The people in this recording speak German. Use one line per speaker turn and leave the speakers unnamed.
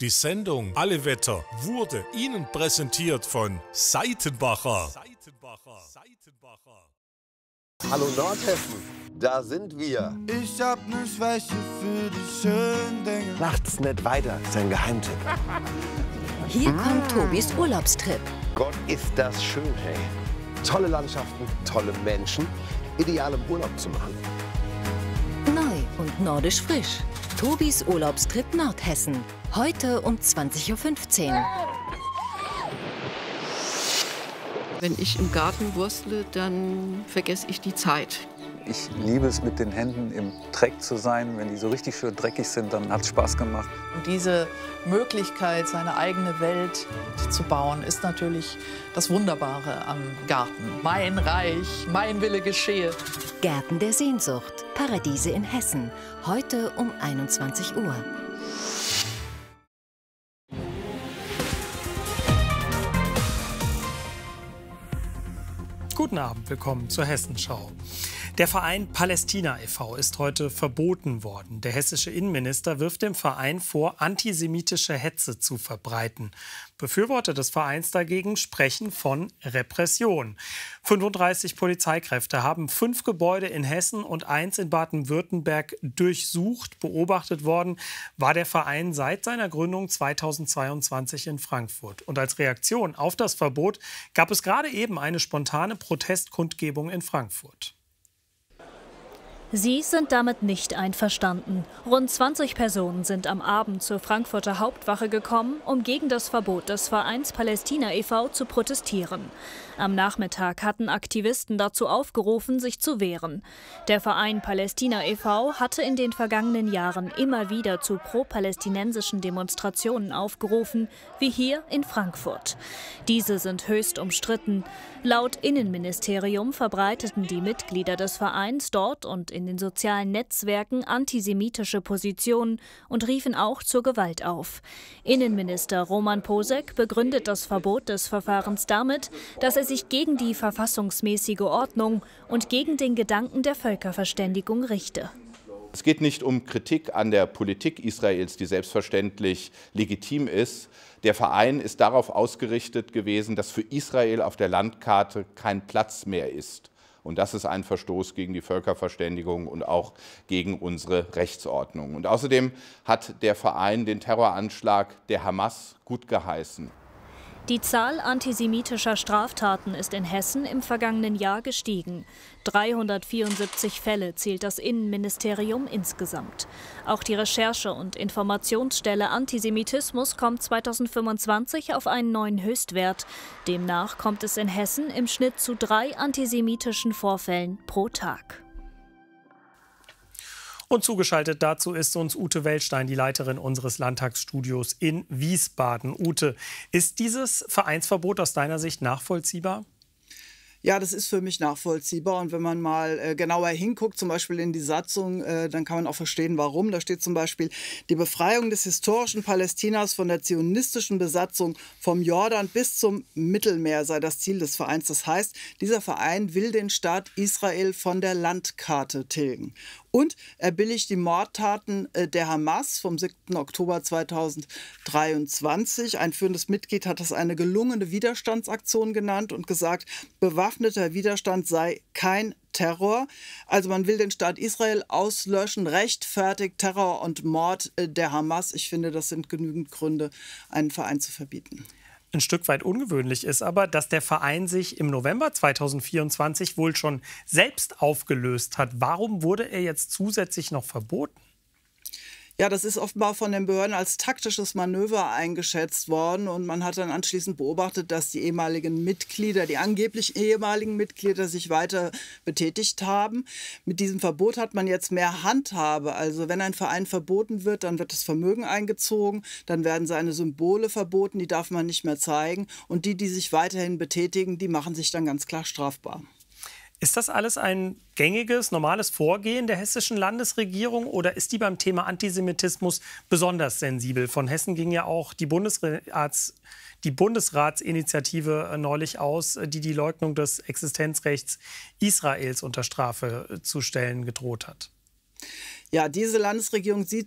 Die Sendung Alle Wetter wurde Ihnen präsentiert von Seitenbacher.
Hallo Nordhessen, da sind wir.
Ich hab ne Schwäche für die schönen Dinge.
Macht's nicht weiter, ist ein Geheimtipp.
Hier kommt Tobis Urlaubstrip.
Gott, ist das schön, hey. Tolle Landschaften, tolle Menschen, ideal im Urlaub zu machen.
Neu und nordisch frisch. Tobis Urlaubstrip Nordhessen. Heute um 20:15 Uhr.
Wenn ich im Garten wurstle, dann vergesse ich die Zeit.
Ich liebe es, mit den Händen im Dreck zu sein. Wenn die so richtig schön dreckig sind, dann hat es Spaß gemacht.
Und diese Möglichkeit, seine eigene Welt zu bauen, ist natürlich das Wunderbare am Garten. Mein Reich, mein Wille geschehe.
Gärten der Sehnsucht. Paradiese in Hessen. Heute um 21 Uhr.
Guten Abend, willkommen zur Hessenschau. Der Verein Palästina e.V. ist heute verboten worden. Der hessische Innenminister wirft dem Verein vor, antisemitische Hetze zu verbreiten. Befürworter des Vereins dagegen sprechen von Repression. 35 Polizeikräfte haben 5 Gebäude in Hessen und 1 in Baden-Württemberg durchsucht. Beobachtet worden war der Verein seit seiner Gründung 2022 in Frankfurt. Und als Reaktion auf das Verbot gab es gerade eben eine spontane Protestkundgebung in Frankfurt.
Sie sind damit nicht einverstanden. Rund 20 Personen sind am Abend zur Frankfurter Hauptwache gekommen, um gegen das Verbot des Vereins Palästina e.V. zu protestieren. Am Nachmittag hatten Aktivisten dazu aufgerufen, sich zu wehren. Der Verein Palästina e.V. hatte in den vergangenen Jahren immer wieder zu pro-palästinensischen Demonstrationen aufgerufen, wie hier in Frankfurt. Diese sind höchst umstritten. Laut Innenministerium verbreiteten die Mitglieder des Vereins dort und in den sozialen Netzwerken antisemitische Positionen und riefen auch zur Gewalt auf. Innenminister Roman Posek begründet das Verbot des Verfahrens damit, dass er sich gegen die verfassungsmäßige Ordnung und gegen den Gedanken der Völkerverständigung richte.
Es geht nicht um Kritik an der Politik Israels, die selbstverständlich legitim ist. Der Verein ist darauf ausgerichtet gewesen, dass für Israel auf der Landkarte kein Platz mehr ist. Und das ist ein Verstoß gegen die Völkerverständigung und auch gegen unsere Rechtsordnung. Und außerdem hat der Verein den Terroranschlag der Hamas gutgeheißen.
Die Zahl antisemitischer Straftaten ist in Hessen im vergangenen Jahr gestiegen. 374 Fälle zählt das Innenministerium insgesamt. Auch die Recherche- und Informationsstelle Antisemitismus kommt 2025 auf einen neuen Höchstwert. Demnach kommt es in Hessen im Schnitt zu 3 antisemitischen Vorfällen pro Tag.
Und zugeschaltet dazu ist uns Ute Weltstein, die Leiterin unseres Landtagsstudios in Wiesbaden. Ute, ist dieses Vereinsverbot aus deiner Sicht nachvollziehbar?
Ja, das ist für mich nachvollziehbar. Und wenn man mal genauer hinguckt, zum Beispiel in die Satzung, dann kann man auch verstehen, warum. Da steht zum Beispiel, die Befreiung des historischen Palästinas von der zionistischen Besatzung vom Jordan bis zum Mittelmeer sei das Ziel des Vereins. Das heißt, dieser Verein will den Staat Israel von der Landkarte tilgen. Und er billigt die Mordtaten der Hamas vom 7. Oktober 2023. Ein führendes Mitglied hat das eine gelungene Widerstandsaktion genannt und gesagt, bewaffneter Widerstand sei kein Terror. Also man will den Staat Israel auslöschen, rechtfertigt Terror und Mord der Hamas. Ich finde, das sind genügend Gründe, einen Verein zu verbieten.
Ein Stück weit ungewöhnlich ist aber, dass der Verein sich im November 2024 wohl schon selbst aufgelöst hat. Warum wurde er jetzt zusätzlich noch verboten?
Ja, das ist offenbar von den Behörden als taktisches Manöver eingeschätzt worden. Und man hat dann anschließend beobachtet, dass die ehemaligen Mitglieder, die angeblich ehemaligen Mitglieder, sich weiter betätigt haben. Mit diesem Verbot hat man jetzt mehr Handhabe. Also wenn ein Verein verboten wird, dann wird das Vermögen eingezogen, dann werden seine Symbole verboten, die darf man nicht mehr zeigen. Und die sich weiterhin betätigen, die machen sich dann ganz klar strafbar.
Ist das alles ein gängiges, normales Vorgehen der hessischen Landesregierung oder ist die beim Thema Antisemitismus besonders sensibel? Von Hessen ging ja auch die Bundesratsinitiative neulich aus, die die Leugnung des Existenzrechts Israels unter Strafe zu stellen gedroht hat.
Ja, diese Landesregierung sieht